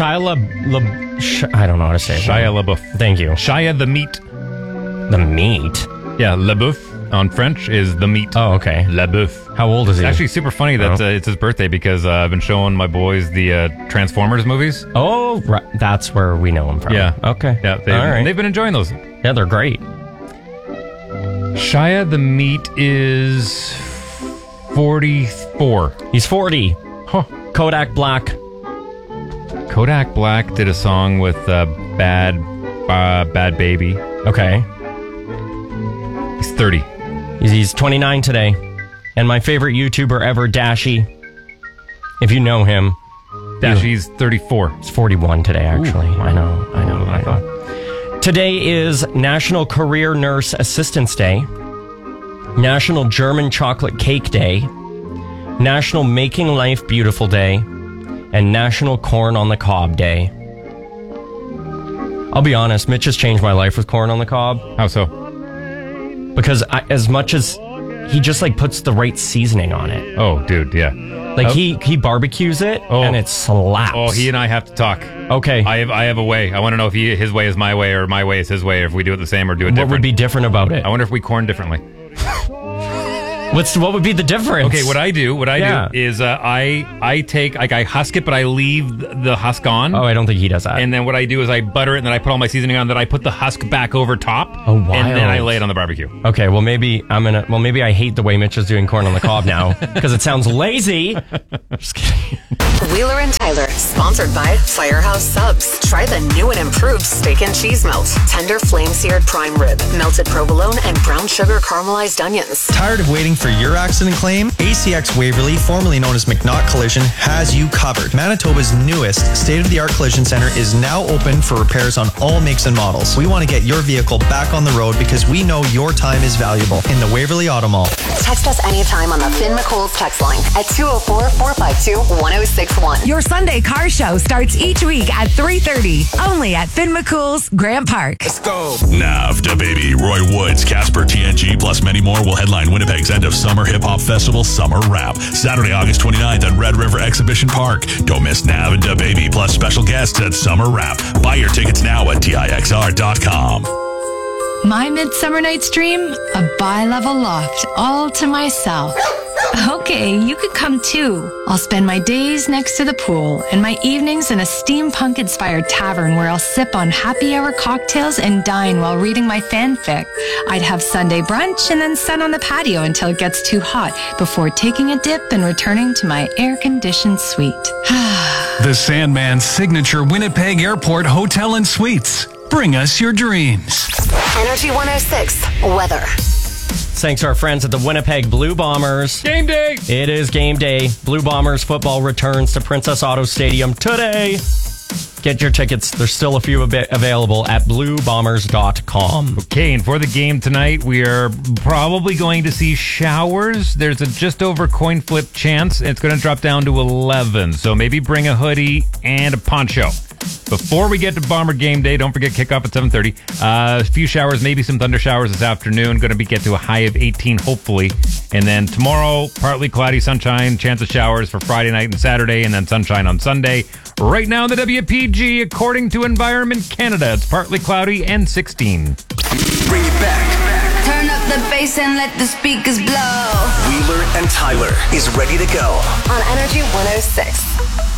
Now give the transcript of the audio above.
I don't know how to say it. Shia LaBeouf. Thank you. Shia the Meat. The meat? Yeah, LaBeouf on French is the meat. Oh, okay. LaBeouf. How old is he? It's actually super funny that it's his birthday because I've been showing my boys the Transformers movies. Oh, right. That's where we know him from. Yeah. Okay. Yeah, they've been enjoying those. Yeah, they're great. Shia the Meat is 44. He's 40. Huh. Kodak Black. Kodak Black did a song with Bad Baby. Okay. He's 30. He's 29 today. And my favorite YouTuber ever, Dashi. If you know him. Dashi's 34. He's 41 today, actually. Ooh, wow. I know. Today is National Career Nurse Assistance Day, National German Chocolate Cake Day, National Making Life Beautiful Day, and National Corn on the Cob Day. I'll be honest, Mitch has changed my life with corn on the cob. How so? Because as much as he just puts the right seasoning on it. Oh, dude, yeah. He barbecues it and it slaps. Oh, he and I have to talk. Okay. I have a way. I want to know if his way is my way or my way is his way, or if we do it the same or do it different. What would be different about it? I wonder if we corn differently. What would be the difference? Okay, what I do is I take, I husk it, but I leave the husk on. Oh, I don't think he does that. And then what I do is I butter it, and then I put all my seasoning on, then I put the husk back over top. Oh, wow. And then I lay it on the barbecue. Okay, well maybe I hate the way Mitch is doing corn on the cob now, because it sounds lazy. Just kidding. Wheeler and Tyler, sponsored by Firehouse Subs. Try the new and improved steak and cheese melt. Tender flame-seared prime rib, melted provolone, and brown sugar caramelized onions. Tired of waiting for your accident claim? ACX Waverly, formerly known as McNaught Collision, has you covered. Manitoba's newest state-of-the-art collision center is now open for repairs on all makes and models. We want to get your vehicle back on the road because we know your time is valuable in the Waverly Auto Mall. Text us anytime on the Finn McCool's text line at 204-452-1061. Your Sunday car show starts each week at 3:30, only at Finn McCool's Grant Park. Let's go. Nav, DaBaby, Roy Woods, Casper, TNG, plus many more will headline Winnipeg's end of summer hip hop festival, Summer Rap, Saturday, August 29th at Red River Exhibition Park. Don't miss Nav and DaBaby, plus special guests at Summer Rap. Buy your tickets now at TIXR.com. My Midsummer Night's Dream? A bi-level loft all to myself. Okay, you could come too. I'll spend my days next to the pool and my evenings in a steampunk-inspired tavern where I'll sip on happy hour cocktails and dine while reading my fanfic. I'd have Sunday brunch and then sit on the patio until it gets too hot before taking a dip and returning to my air-conditioned suite. The Sandman's signature Winnipeg Airport Hotel and Suites. Bring us your dreams. Energy 106 weather. Thanks to our friends at the Winnipeg Blue Bombers. Game day! It is game day. Blue Bombers football returns to Princess Auto Stadium today. Get your tickets. There's still a few available at bluebombers.com. Okay, and for the game tonight, we are probably going to see showers. There's a just over coin flip chance. It's going to drop down to 11, so maybe bring a hoodie and a poncho. Before we get to Bomber game day, don't forget kickoff at 7:30. A few showers, maybe some thunder showers this afternoon. Going to get to a high of 18, hopefully. And then tomorrow, partly cloudy, sunshine, chance of showers for Friday night and Saturday, and then sunshine on Sunday. Right now in the WPG, according to Environment Canada, it's partly cloudy and 16. Bring it back. Turn up the bass and let the speakers blow. Wheeler and Tyler is ready to go On Energy 106.